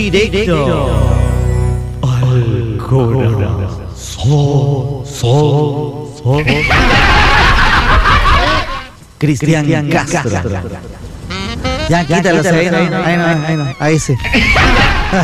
Directo al corazón. Cristian Castro. Ya, quítalo, ahí no, a ese.